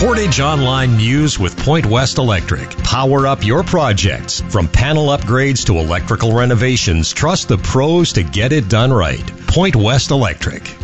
Portage Online News with Point West Electric. Power up your projects. From panel upgrades to electrical renovations, trust the pros to get it done right. Point West Electric.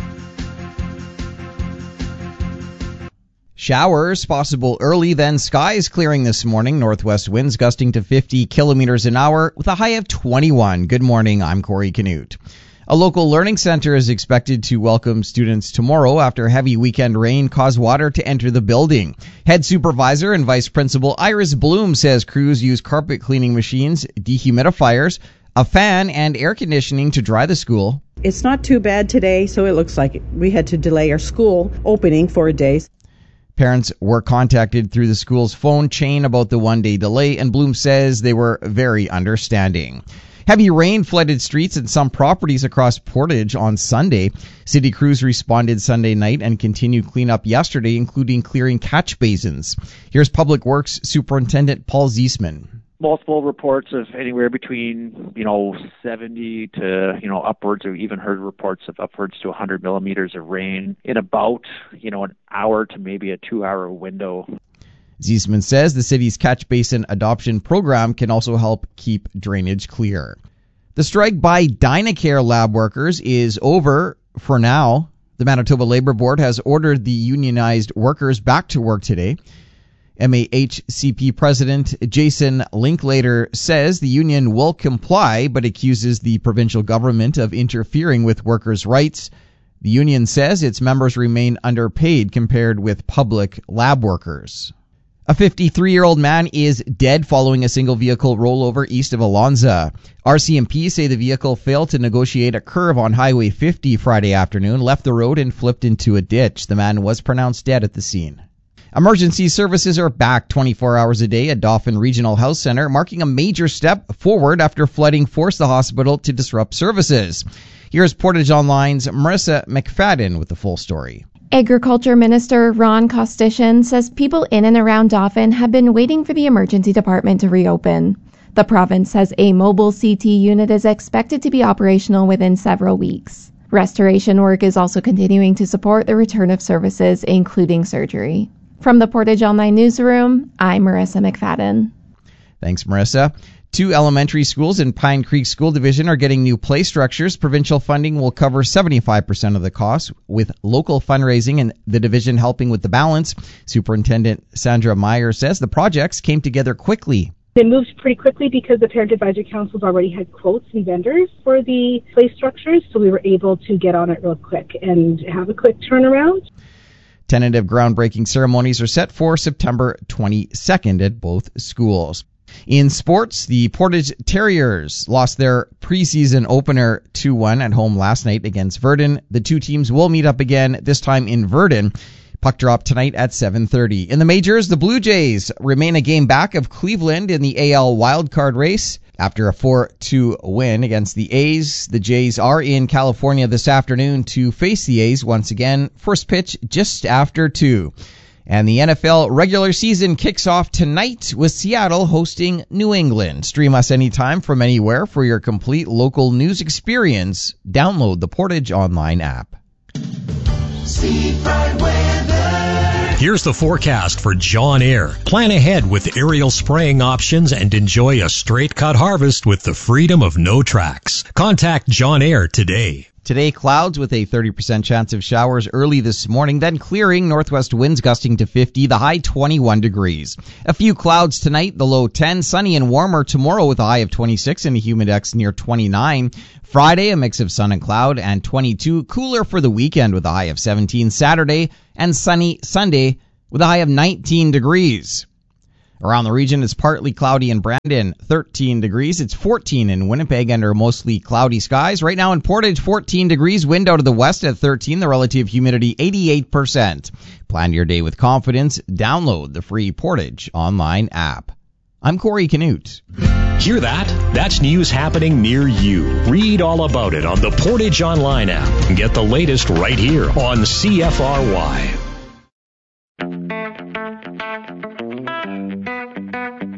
Showers possible early, then skies clearing this morning. Northwest winds gusting to 50 kilometers an hour with a high of 21. Good morning, I'm Corey Canute. A local learning center is expected to welcome students tomorrow after heavy weekend rain caused water to enter the building. Head supervisor and vice principal Iris Bloom says crews use carpet cleaning machines, dehumidifiers, a fan, and air conditioning to dry the school. It's not too bad today, so it looks like we had to delay our school opening for a day. Parents were contacted through the school's phone chain about the one-day delay, and Bloom says they were very understanding. Heavy rain flooded streets and some properties across Portage on Sunday. City crews responded Sunday night and continued cleanup yesterday, including clearing catch basins. Here's Public Works Superintendent Paul Ziesman. Multiple reports of anywhere between, 70 to, upwards, or even heard reports of upwards to 100 millimeters of rain in about, an hour to maybe a 2-hour window. Ziesman says the city's catch basin adoption program can also help keep drainage clear. The strike by Dynacare lab workers is over for now. The Manitoba Labour Board has ordered the unionized workers back to work today. MAHCP President Jason Linklater says the union will comply, but accuses the provincial government of interfering with workers' rights. The union says its members remain underpaid compared with public lab workers. A 53-year-old man is dead following a single vehicle rollover east of Alonza. RCMP say the vehicle failed to negotiate a curve on Highway 50 Friday afternoon, left the road and flipped into a ditch. The man was pronounced dead at the scene. Emergency services are back 24 hours a day at Dauphin Regional Health Center, marking a major step forward after flooding forced the hospital to disrupt services. Here's Portage Online's Marissa McFadden with the full story. Agriculture Minister Ron Kostishin says people in and around Dauphin have been waiting for the emergency department to reopen. The province says a mobile CT unit is expected to be operational within several weeks. Restoration work is also continuing to support the return of services, including surgery. From the Portage Online Newsroom, I'm Marissa McFadden. Thanks, Marissa. 2 elementary schools in Pine Creek School Division are getting new play structures. Provincial funding will cover 75% of the cost, with local fundraising and the division helping with the balance. Superintendent Sandra Meyer says the projects came together quickly. It moved pretty quickly because the Parent Advisory Councils already had quotes and vendors for the play structures, so we were able to get on it real quick and have a quick turnaround. Tentative groundbreaking ceremonies are set for September 22nd at both schools. In sports, the Portage Terriers lost their preseason opener 2-1 at home last night against Verdun. The two teams will meet up again, this time in Verdun. Puck drop tonight at 7:30. In the majors, the Blue Jays remain a game back of Cleveland in the AL wildcard race. After a 4-2 win against the A's, the Jays are in California this afternoon to face the A's once again. First pitch just after 2. And the NFL regular season kicks off tonight with Seattle hosting New England. Stream us anytime from anywhere for your complete local news experience. Download the Portage Online app. Here's the forecast for John Eyre. Plan ahead with aerial spraying options and enjoy a straight cut harvest with the freedom of no tracks. Contact John Eyre today. Today, clouds with a 30% chance of showers early this morning, then clearing, northwest winds gusting to 50, the high 21 degrees. A few clouds tonight, the low 10, sunny and warmer tomorrow with a high of 26 and a humidex near 29. Friday, a mix of sun and cloud and 22, cooler for the weekend with a high of 17. Saturday and sunny Sunday with a high of 19 degrees. Around the region, it's partly cloudy in Brandon, 13 degrees. It's 14 in Winnipeg under mostly cloudy skies. Right now in Portage, 14 degrees, wind out of the west at 13, the relative humidity 88%. Plan your day with confidence. Download the free Portage Online app. I'm Corey Canute. Hear that? That's news happening near you. Read all about it on the Portage Online app and get the latest right here on CFRY.